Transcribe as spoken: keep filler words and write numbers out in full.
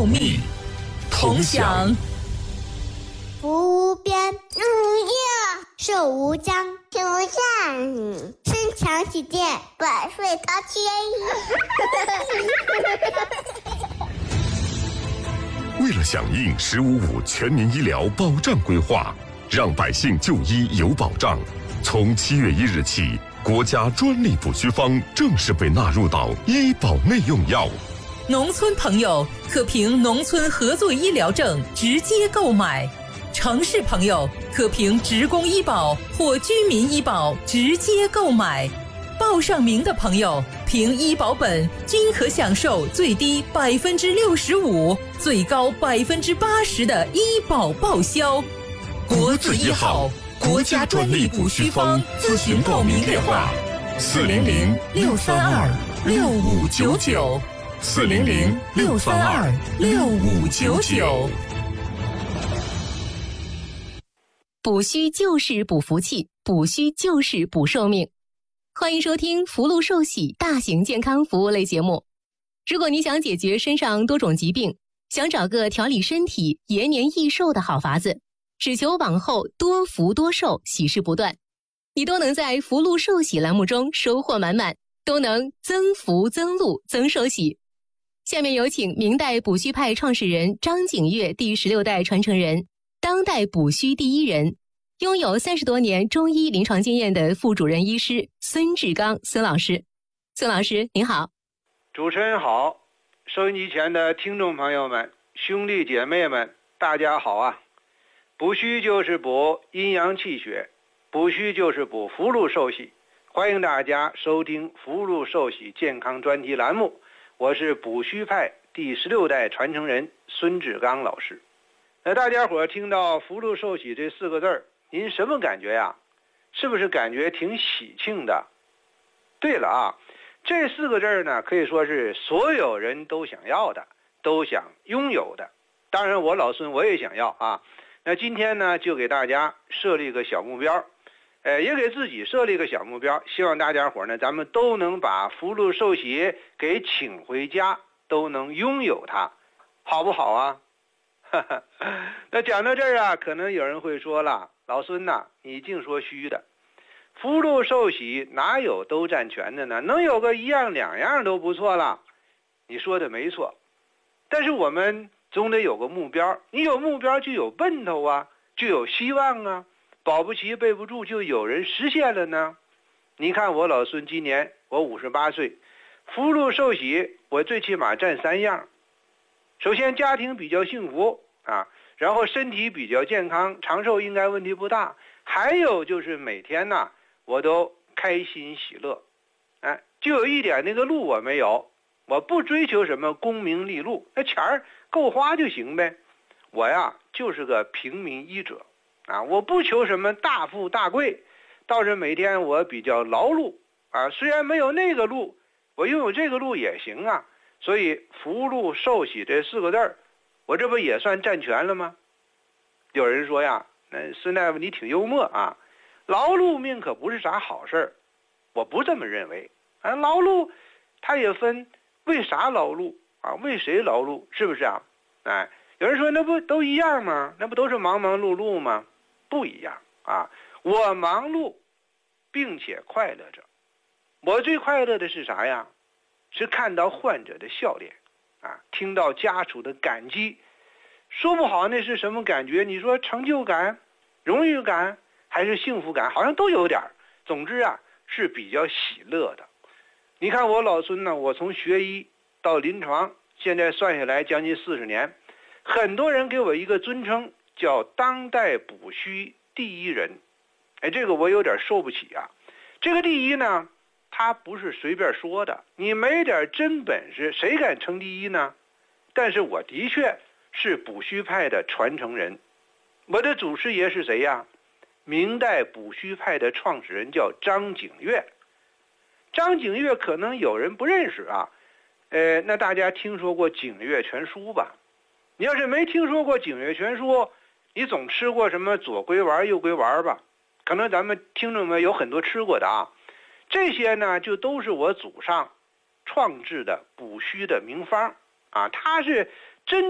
奥秘，同享。 福无边，无涯，寿无疆，天无下，身强体健，百岁高迁。 为了响应“十五五”全民医疗保障规划，让百姓就医有保障，从七月一日起，国家专利补虚方正式被纳入到医保内用药。 农村朋友可凭农村合作医疗证直接购买，城市朋友可凭职工医保或居民医保直接购买。报上名的朋友凭医保本均可享受最低百分之六十五、最高百分之八十的医保报销。国字医好，国家专利补虚方咨询报名电话：四零零六三二六五九九，四零零六三二六五九九。 补虚就是补福气，补虚就是补寿命。欢迎收听福禄寿喜大型健康服务类节目。如果你想解决身上多种疾病，想找个调理身体、延年益寿的好法子，只求往后多福多寿，喜事不断，你都能在福禄寿喜栏目中收获满满，都能增福增禄增寿喜。下面有请明代补虚派创始人张景岳第十六代传承人，当代补虚第一人，拥有三十多年中医临床经验的副主任医师孙志刚孙老师。孙老师您好。 主持人好，收音机前的听众朋友们、兄弟姐妹们，大家好啊！补虚就是补阴阳气血，补虚就是补福禄寿喜。欢迎大家收听福禄寿喜健康专题栏目，我是补虚派第十六代传承人孙志刚老师。那大家伙听到福禄寿喜这四个字儿，您什么感觉呀？是不是感觉挺喜庆的？对了啊，这四个字呢，可以说是所有人都想要的，都想拥有的。当然我老孙我也想要啊。那今天呢，就给大家设立一个小目标，呃，也给自己设立一个小目标，希望大家伙呢，咱们都能把福禄寿喜给请回家，都能拥有它，好不好啊？那讲到这儿啊，可能有人会说了，老孙呐，你净说虚的，福禄寿喜哪有都占全的呢？能有个一样两样都不错了。你说的没错，但是我们总得有个目标，你有目标就有奔头啊，就有希望啊，保不齐背不住就有人实现了呢。你看我老孙今年我五十八岁，福禄寿喜我最起码占三样。首先家庭比较幸福啊，然后身体比较健康，长寿应该问题不大。还有就是每天呢，我都开心喜乐。哎，就有一点那个禄我没有，我不追求什么功名利禄，那钱儿够花就行呗。我呀就是个平民医者啊，我不求什么大富大贵，倒是每天我比较劳碌啊，虽然没有那个禄，我拥有这个禄也行啊。所以福禄寿喜这四个字儿，我这不也算占全了吗？有人说呀，那孙大夫你挺幽默啊，劳碌命可不是啥好事儿。我不这么认为啊，劳碌它也分为啥劳碌啊，为谁劳碌，是不是啊？哎，有人说那不都一样吗？那不都是忙忙碌碌吗？不一样啊！我忙碌并且快乐着，我最快乐的是啥呀？是看到患者的笑脸啊，听到家属的感激。说不好那是什么感觉？你说成就感、荣誉感还是幸福感，好像都有点。总之啊，是比较喜乐的。你看我老孙呢，我从学医到临床，现在算下来将近四十年，很多人给我一个尊称叫当代补虚第一人。哎，这个我有点受不起啊。这个第一呢，他不是随便说的，你没点真本事，谁敢称第一呢？但是我的确是补虚派的传承人。我的祖师爷是谁呀？明代补虚派的创始人叫张景岳。张景岳可能有人不认识啊，呃，那大家听说过《景岳全书》吧？你要是没听说过《景岳全书》，你总吃过什么左归丸右归丸吧？可能咱们听众们有很多吃过的啊。这些呢，就都是我祖上创制的补虚的名方啊，它是